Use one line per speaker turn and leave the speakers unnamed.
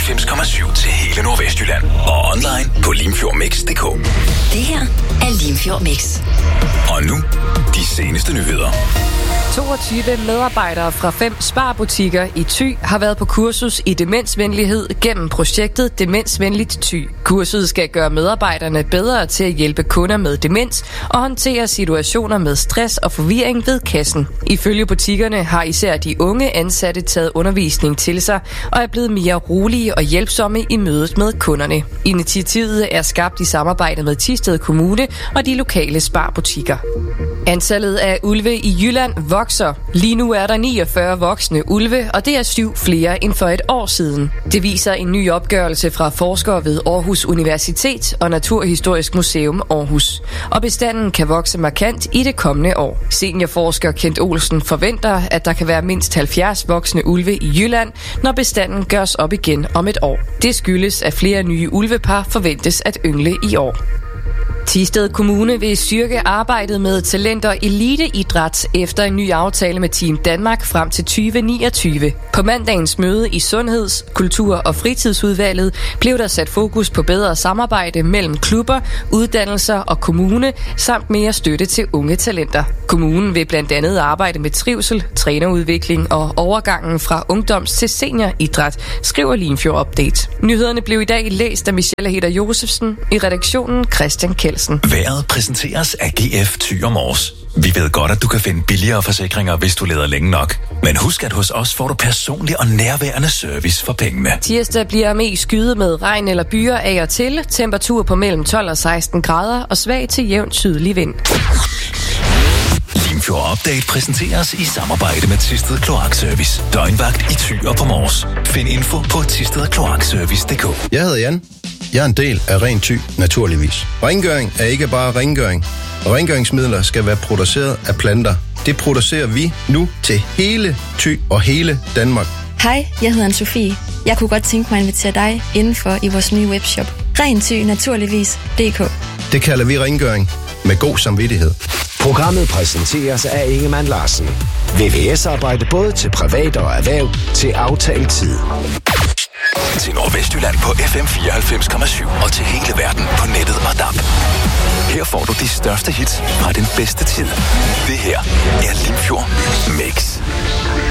94,7 til hele Nordvestjylland. Og online på limfjordmix.dk.
Det her er Limfjord Mix.
Og nu, de seneste nyheder.
22 medarbejdere fra 5 sparbutikker i Thy har været på kursus i demensvenlighed gennem projektet Demensvenligt Thy. Kurset skal gøre medarbejderne bedre til at hjælpe kunder med demens og håndtere situationer med stress og forvirring ved kassen. Ifølge butikkerne har især de unge ansatte taget undervisning til sig og er blevet mere rolige og hjælpsomme i mødet med kunderne. Initiativet er skabt i samarbejde med Thisted Kommune og de lokale sparbutikker. Antallet af ulve i Jylland vokser. Lige nu er der 49 voksne ulve, og det er 7 flere end for et år siden. Det viser en ny opgørelse fra forskere ved Aarhus Universitet og Naturhistorisk Museum Aarhus. Og bestanden kan vokse markant i det kommende år. Seniorforsker Kent Olsen forventer, at der kan være mindst 70 voksne ulve i Jylland, når bestanden gøres op igen om et år. Det skyldes, at flere nye ulvepar forventes at yngle i år. Thisted Kommune vil styrke arbejdet med talent- og eliteidræt efter en ny aftale med Team Danmark frem til 2029. På mandagens møde i Sundheds-, Kultur- og Fritidsudvalget blev der sat fokus på bedre samarbejde mellem klubber, uddannelser og kommune, samt mere støtte til unge talenter. Kommunen vil blandt andet arbejde med trivsel, trænerudvikling og overgangen fra ungdoms- til senioridræt, skriver Limfjord Update. Nyhederne blev i dag læst af Michelle Heder Josefsen, i redaktionen Christian Kelsen.
Vejret præsenteres af GF Thy og Mors. Vi ved godt, at du kan finde billigere forsikringer, hvis du leder længe nok. Men husk, at hos os får du personlig og nærværende service for pengene.
Tirsdag bliver mest skyet med regn eller byer af og til. Temperatur på mellem 12 og 16 grader og svag til jævn sydlig vind.
Limfjord Update præsenteres i samarbejde med Thisted Kloakservice. Døgnvagt i Thy og på Mors. Find info på thistedkloakservice.dk.
Jeg hedder Jan. Jeg er en del af Ren Thy, naturligvis. Rengøring er ikke bare rengøring. Rengøringsmidler skal være produceret af planter. Det producerer vi nu til hele Thy og hele Danmark.
Hej, jeg hedder Anne-Sophie. Jeg kunne godt tænke mig at invitere dig indenfor i vores nye webshop. Ren Thy, naturligvis.dk.
Det kalder vi rengøring med god samvittighed.
Programmet præsenteres af Ingemann Larsen. VVS-arbejde både til privat og erhverv til aftalt tid.
Til Nordvestjylland på FM 94,7 og til hele verden på nettet og DAB. Her får du de største hits fra den bedste tid. Det her er Limfjord Mix.